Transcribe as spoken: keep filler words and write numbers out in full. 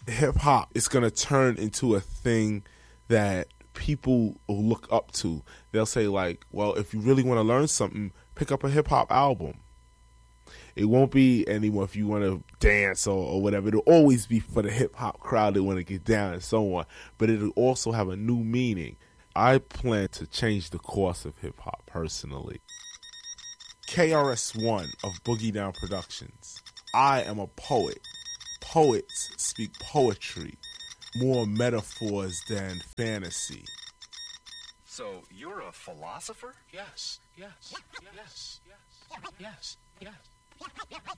hip hop is going to turn into a thing that people will look up to. They'll say like, well, if you really want to learn something, pick up a hip hop album. It won't be anymore if you want to dance or, or whatever. It'll always be for the hip hop crowd that want to get down and so on. But it'll also have a new meaning. I plan to change the course of hip hop personally. K R S One of Boogie Down Productions. I am a poet. Poets speak poetry, more metaphors than fantasy. So you're a philosopher? Yes, yes, yes, yes, yes, yes.